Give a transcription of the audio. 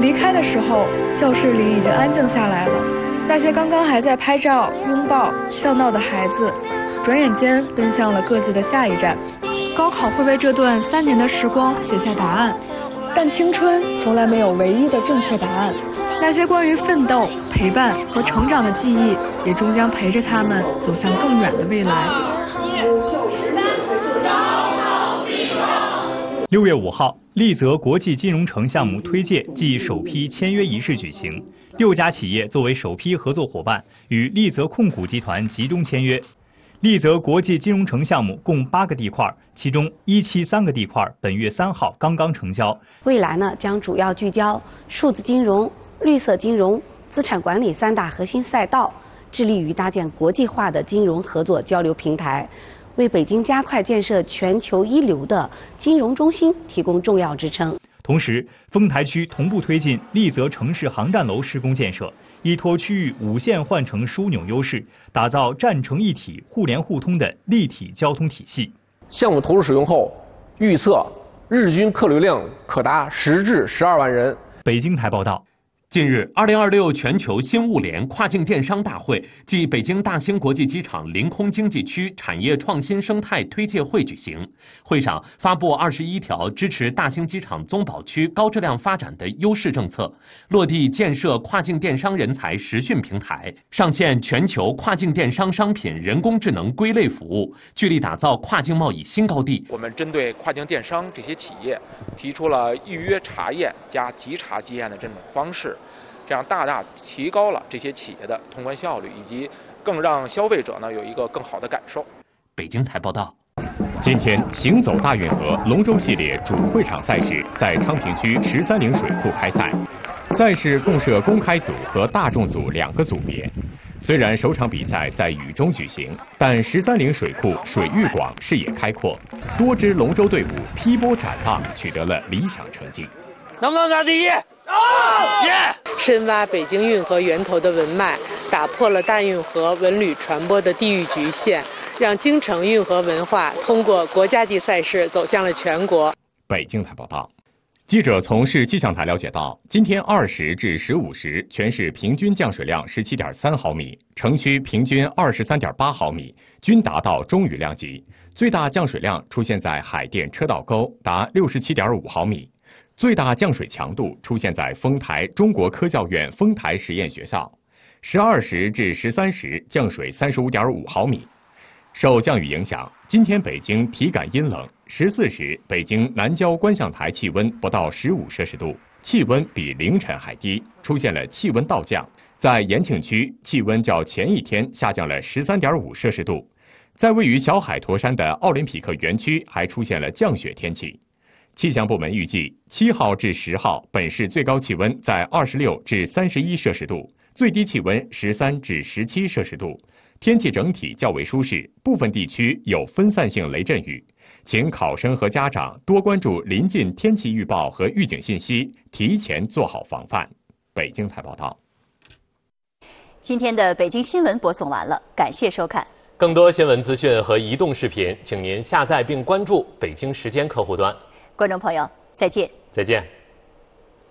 离开的时候，教室里已经安静下来了。那些刚刚还在拍照、拥抱、笑闹的孩子，转眼间奔向了各自的下一站。高考会为这段3年的时光写下答案，但青春从来没有唯一的正确答案。那些关于奋斗、陪伴和成长的记忆，也终将陪着他们走向更远的未来。 6月5号，丽泽国际金融城项目推介暨首批签约仪式举行，6家企业作为首批合作伙伴，与丽泽控股集团集中签约。丽泽国际金融城项目共8个地块，其中173个地块本月3号刚刚成交。 未来呢，将主要聚焦数字金融、绿色金融、资产管理3大核心赛道，致力于搭建国际化的金融合作交流平台，为北京加快建设全球一流的金融中心提供重要支撑。 同时，丰台区同步推进丽泽城市航站楼施工建设，依托区域5线换乘枢纽优势，打造站城一体、互联互通的立体交通体系。 项目投入使用后，预测日均客流量可达10至12万人。 北京台报道。 近日，2026全球新物联跨境电商大会暨北京大兴国际机场临空经济区产业创新生态推介会举行。会上发布21条支持大兴机场综保区高质量发展的优势政策，落地建设跨境电商人才实训平台，上线全球跨境电商商品人工智能归类服务，聚力打造跨境贸易新高地。 我们针对跨境电商这些企业，提出了预约查验加即查即验的这种方式。这样大大提高了这些企业的通关效率，以及更让消费者呢有一个更好的感受。 北京台报道。 今天，行走大运河龙舟系列主会场赛事在昌平区13陵水库开赛。赛事共设公开组和大众组2个组别。虽然首场比赛在雨中举行，但13陵水库水域广、视野开阔，多支龙舟队伍劈波斩浪，取得了理想成绩。 能不能拿第一？ 深挖北京运河源头的文脉，打破了大运河文旅传播的地域局限，让京城运河文化通过国家级赛事走向了全国。 北京台报道。记者从市气象台了解到，今天20至15时，全市平均降水量17.3毫米，城区平均23.8毫米，均达到中雨量级。最大降水量出现在海淀车道沟，达67.5毫米。最大降水强度出现在丰台中国科教院丰台实验学校，12时至13时降水35.5毫米。受降雨影响，今天北京体感阴冷。14时，北京南郊观象台气温不到15摄氏度，气温比凌晨还低，出现了气温倒降。在延庆区，气温较前一天下降了13.5摄氏度。在位于小海坨山的奥林匹克园区，还出现了降雪天气。气象部门预计，7号至10号本市最高气温在26至31摄氏度，最低气温13至17摄氏度，天气整体较为舒适，部分地区有分散性雷阵雨。请考生和家长多关注临近天气预报和预警信息，提前做好防范。北京台报道。 今天的北京新闻播送完了，感谢收看。 更多新闻资讯和移动视频，请您下载并关注北京时间客户端。 观众朋友，再见。 再见。